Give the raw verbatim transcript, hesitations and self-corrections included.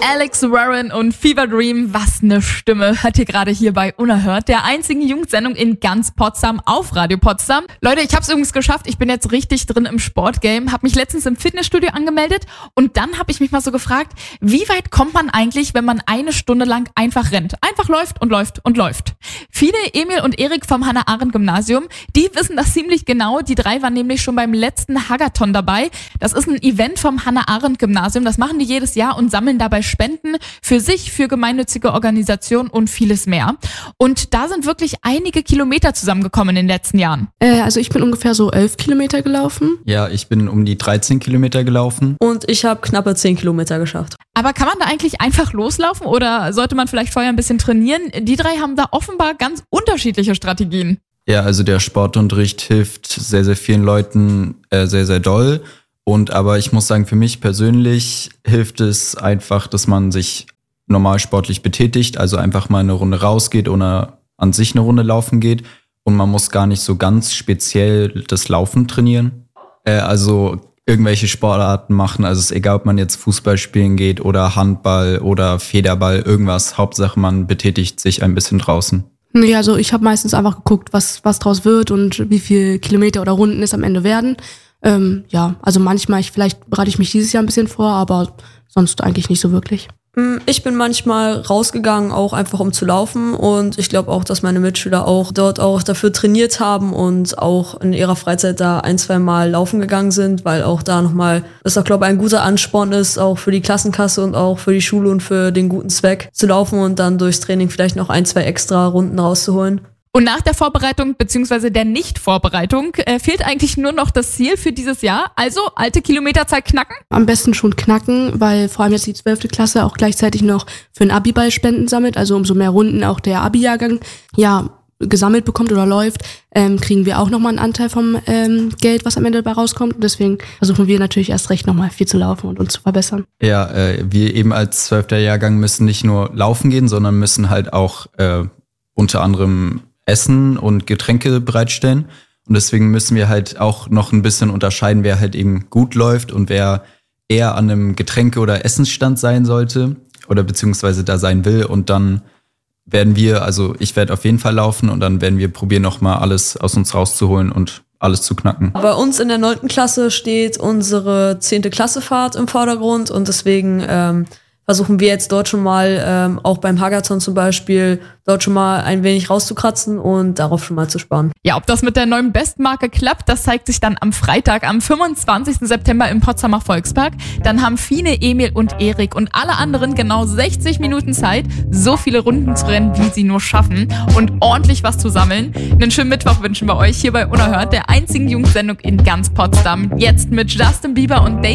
Alex Warren und Fever Dream, was ne Stimme, hört ihr gerade hier bei Unerhört, der einzigen Jugendsendung in ganz Potsdam auf Radio Potsdam. Leute, ich hab's übrigens geschafft, ich bin jetzt richtig drin im Sportgame, hab mich letztens im Fitnessstudio angemeldet und dann hab ich mich mal so gefragt, wie weit kommt man eigentlich, wenn man eine Stunde lang einfach rennt? Einfach läuft und läuft und läuft. Viele, Emil und Erik vom Hannah-Arendt-Gymnasium, die wissen das ziemlich genau, die drei waren nämlich schon beim letzten Hackathon dabei. Das ist ein Event vom Hannah-Arendt-Gymnasium, das machen die jedes Jahr und sammeln dabei Spenden für sich, für gemeinnützige Organisationen und vieles mehr. Und da sind wirklich einige Kilometer zusammengekommen in den letzten Jahren. Äh, also ich bin ungefähr so elf Kilometer gelaufen. Ja, ich bin um die dreizehn Kilometer gelaufen. Und ich habe knappe zehn Kilometer geschafft. Aber kann man da eigentlich einfach loslaufen oder sollte man vielleicht vorher ein bisschen trainieren? Die drei haben da offenbar ganz unterschiedliche Strategien. Ja, also der Sportunterricht hilft sehr, sehr vielen Leuten äh, sehr, sehr doll. Und aber ich muss sagen, für mich persönlich hilft es einfach, dass man sich normal sportlich betätigt, also einfach mal eine Runde rausgeht oder an sich eine Runde laufen geht. Und man muss gar nicht so ganz speziell das Laufen trainieren. Äh, also irgendwelche Sportarten machen, also es ist egal, ob man jetzt Fußball spielen geht oder Handball oder Federball, irgendwas. Hauptsache man betätigt sich ein bisschen draußen. Nee, also ich habe meistens einfach geguckt, was, was draus wird und wie viel Kilometer oder Runden es am Ende werden. Ähm, ja, also manchmal, ich, vielleicht bereite ich mich dieses Jahr ein bisschen vor, aber sonst eigentlich nicht so wirklich. Ich bin manchmal rausgegangen, auch einfach um zu laufen und ich glaube auch, dass meine Mitschüler auch dort auch dafür trainiert haben und auch in ihrer Freizeit da ein, zwei Mal laufen gegangen sind, weil auch da nochmal, das auch glaube ich ein guter Ansporn ist, auch für die Klassenkasse und auch für die Schule und für den guten Zweck zu laufen und dann durchs Training vielleicht noch ein, zwei extra Runden rauszuholen. Und nach der Vorbereitung bzw. der Nicht-Vorbereitung äh, fehlt eigentlich nur noch das Ziel für dieses Jahr. Also alte Kilometerzahl knacken? Am besten schon knacken, weil vor allem jetzt die zwölfte Klasse auch gleichzeitig noch für den Abi-Ball Spenden sammelt. Also umso mehr Runden auch der Abi-Jahrgang ja gesammelt bekommt oder läuft, ähm, kriegen wir auch nochmal einen Anteil vom ähm, Geld, was am Ende dabei rauskommt. Und deswegen versuchen wir natürlich erst recht nochmal viel zu laufen und uns zu verbessern. Ja, äh, wir eben als zwölfter Jahrgang müssen nicht nur laufen gehen, sondern müssen halt auch äh, unter anderem Essen und Getränke bereitstellen. Und deswegen müssen wir halt auch noch ein bisschen unterscheiden, wer halt eben gut läuft und wer eher an einem Getränke- oder Essensstand sein sollte oder beziehungsweise da sein will. Und dann werden wir, also ich werde auf jeden Fall laufen und dann werden wir probieren, nochmal alles aus uns rauszuholen und alles zu knacken. Bei uns in der neunten Klasse steht unsere zehnte Klassefahrt im Vordergrund und deswegen ähm, versuchen wir jetzt dort schon mal, ähm, auch beim Hackathon zum Beispiel, dort schon mal ein wenig rauszukratzen und darauf schon mal zu sparen. Ja, ob das mit der neuen Bestmarke klappt, das zeigt sich dann am Freitag, am fünfundzwanzigsten September im Potsdamer Volkspark. Dann haben Fine, Emil und Erik und alle anderen genau sechzig Minuten Zeit, so viele Runden zu rennen, wie sie nur schaffen und ordentlich was zu sammeln. Einen schönen Mittwoch wünschen wir euch hier bei Unerhört, der einzigen Jugendsendung in ganz Potsdam. Jetzt mit Justin Bieber und Daisy.